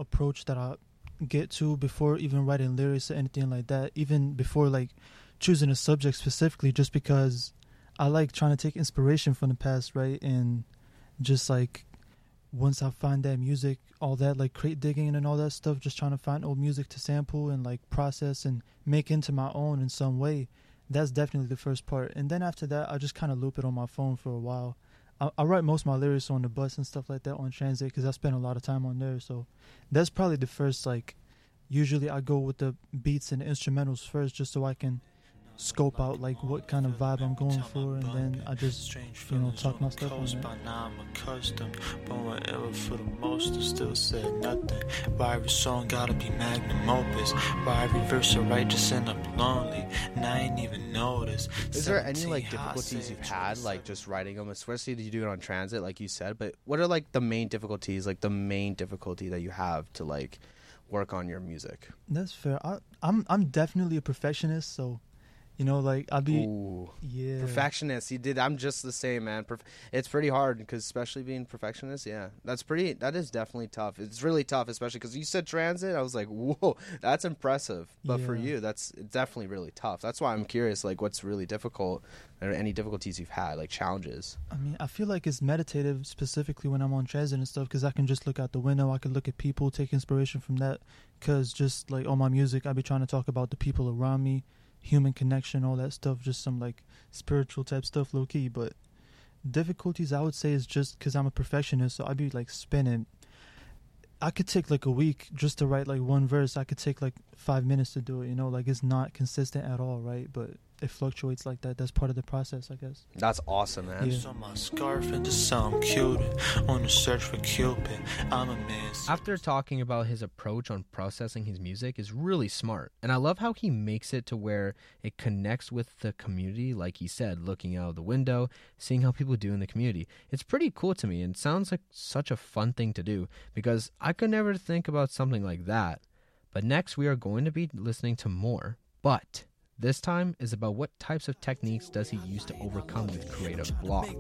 approach that I get to before even writing lyrics or anything like that, even before like choosing a subject specifically, just because I like trying to take inspiration from the past, right? And just like once I find that music, all that like crate digging and all that stuff, just trying to find old music to sample and like process and make into my own in some way. That's definitely the first part. And then after that, I just kind of loop it on my phone for a while. I write most of my lyrics on the bus and stuff like that on transit because I spend a lot of time on there. So that's probably the first, like, usually I go with the beats and the instrumentals first just so I can scope out like what kind of vibe I'm going for, and then I just talk my stuff on by now I'm accustomed, but whatever for the most I still said nothing. Why every song gotta be magnum opus? Why every verse I write just end up lonely? And I ain't even noticed. Is there any like difficulties you've had like just writing them, especially that you do it on transit like you said, but what are like the main difficulties, like the main difficulty that you have to like work on your music? That's fair. I'm definitely a perfectionist, so like I'll be perfectionist. I'm just the same, man. It's pretty hard because especially being perfectionist, that is definitely tough. It's really tough, especially because you said transit. I was like, whoa, that's impressive. But for you, that's definitely really tough. That's why I'm curious, like what's really difficult, or any difficulties you've had, like challenges. I mean, I feel like it's meditative specifically when I'm on transit and stuff, because I can just look out the window. I can look at people, take inspiration from that, because just like on my music, I be trying to talk about the people around me, human connection, all that stuff, just some like spiritual type stuff, low key. But difficulties, I would say, is just because I'm a perfectionist, so I'd be like spinning. I could take like a week just to write like one verse. I could take like 5 minutes to do it, like it's not consistent at all, right? But it fluctuates like that. That's part of the process, I guess. That's awesome, man. Yeah. My scarf into some Cupid on the search for Cupid. I'm a miss. After talking about his approach on processing his music is really smart, and I love how he makes it to where it connects with the community, like he said, looking out of the window, seeing how people do in the community. It's pretty cool to me, and sounds like such a fun thing to do, because I could never think about something like that. But next we are going to be listening to more, but this time is about what types of techniques does he use to overcome with creative block.